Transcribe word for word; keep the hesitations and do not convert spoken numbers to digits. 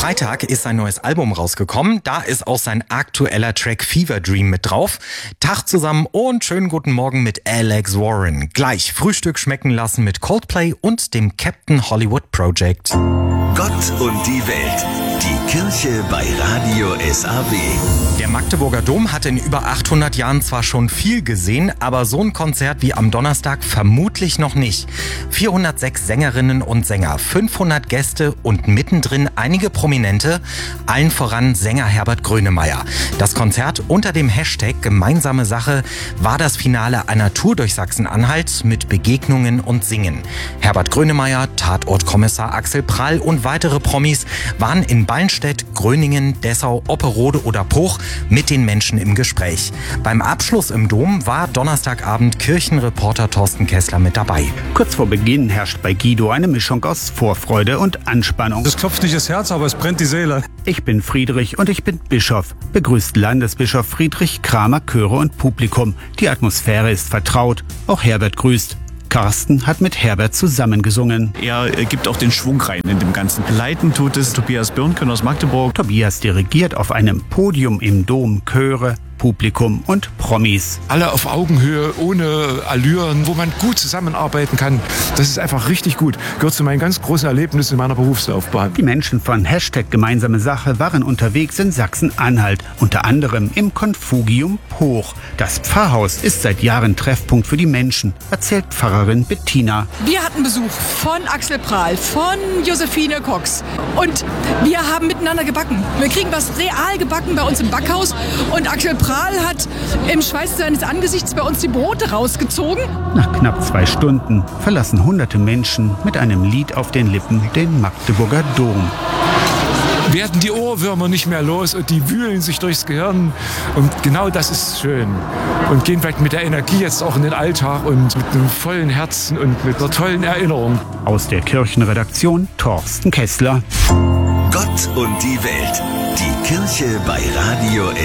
Freitag ist sein neues Album rausgekommen. Da ist auch sein aktueller Track Fever Dream mit drauf. Tag zusammen und schönen guten Morgen mit Alex Warren. Gleich Frühstück schmecken lassen mit Coldplay und dem Captain Hollywood Project. Gott und die Welt. Die Kirche bei Radio S A W. Der Magdeburger Dom hat in über achthundert Jahren zwar schon viel gesehen, aber so ein Konzert wie am Donnerstag vermutlich noch nicht. vierhundertsechs Sängerinnen und Sänger, fünfhundert Gäste und mittendrin einige Prominente, allen voran Sänger Herbert Grönemeyer. Das Konzert unter dem Hashtag Gemeinsame Sache war das Finale einer Tour durch Sachsen-Anhalt mit Begegnungen und Singen. Herbert Grönemeyer, Tatortkommissar Axel Prall und weitere Promis waren in Ballenstedt, Gröningen, Dessau, Opperode oder Poch mit den Menschen im Gespräch. Beim Abschluss im Dom war Donnerstagabend Kirchenreporter Thorsten Kessler mit dabei. Kurz vor Beginn herrscht bei Guido eine Mischung aus Vorfreude und Anspannung. Es klopft nicht das Herz, aber es brennt die Seele. Ich bin Friedrich und ich bin Bischof, begrüßt Landesbischof Friedrich Kramer Chöre und Publikum. Die Atmosphäre ist vertraut, auch Herbert grüßt. Carsten hat mit Herbert zusammengesungen. Er gibt auch den Schwung rein in dem Ganzen. Leiten tut es Tobias Birnken aus Magdeburg. Tobias dirigiert auf einem Podium im Dom Chöre, Publikum und Promis. Alle auf Augenhöhe, ohne Allüren, wo man gut zusammenarbeiten kann. Das ist einfach richtig gut. Gehört zu meinen ganz großen Erlebnissen in meiner Berufslaufbahn. Die Menschen von Hashtag Gemeinsame Sache waren unterwegs in Sachsen-Anhalt, unter anderem im Konfugium Poch. Das Pfarrhaus ist seit Jahren Treffpunkt für die Menschen, erzählt Pfarrerin Bettina. Wir hatten Besuch von Axel Prall, von Josephine Cox und wir haben miteinander gebacken. Wir kriegen was real gebacken bei uns im Backhaus und Axel Prall hat im Schweiß seines Angesichts bei uns die Brote rausgezogen. Nach knapp zwei Stunden verlassen hunderte Menschen mit einem Lied auf den Lippen den Magdeburger Dom. Werden die Ohrwürmer nicht mehr los und die wühlen sich durchs Gehirn. Und genau das ist schön. Und gehen vielleicht mit der Energie jetzt auch in den Alltag und mit einem vollen Herzen und mit einer tollen Erinnerung. Aus der Kirchenredaktion Thorsten Kessler. Gott und die Welt. Die Kirche bei Radio